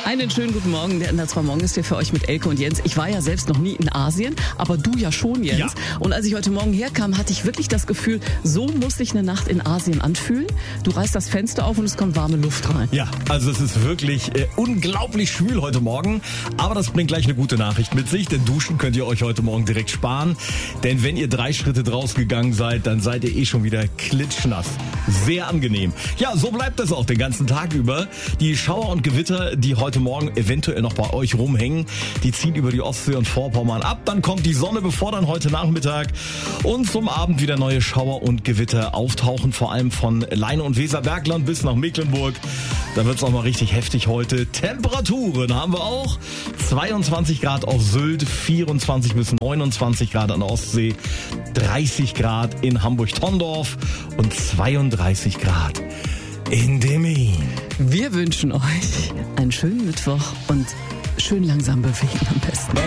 Einen schönen guten Morgen. Der NDR 2 Morgen ist hier für euch mit Elke und Jens. Ich war ja selbst noch nie in Asien, aber du ja schon, Jens. Ja. Und als ich heute Morgen herkam, hatte ich wirklich das Gefühl, so muss sich eine Nacht in Asien anfühlen. Du reißt das Fenster auf und es kommt warme Luft rein. Ja, also es ist wirklich unglaublich schwül heute Morgen. Aber das bringt gleich eine gute Nachricht mit sich, denn duschen könnt ihr euch heute Morgen direkt sparen. Denn wenn ihr 3 Schritte draus gegangen seid, dann seid ihr schon wieder klitschnass. Sehr angenehm. Ja, so bleibt es auch den ganzen Tag über. Die Schauer und Gewitter, die heute Morgen eventuell noch bei euch rumhängen, die ziehen über die Ostsee und Vorpommern ab. Dann kommt die Sonne, bevor dann heute Nachmittag und zum Abend wieder neue Schauer und Gewitter auftauchen. Vor allem von Leine und Weserbergland bis nach Mecklenburg. Da wird es auch mal richtig heftig heute. Temperaturen haben wir auch. 22 Grad auf Sylt, 24 bis 29 Grad an der Ostsee, 30 Grad in Hamburg-Tondorf und 32 Grad in Demmin. Wir wünschen euch einen schönen Mittwoch und schön langsam bewegen am besten.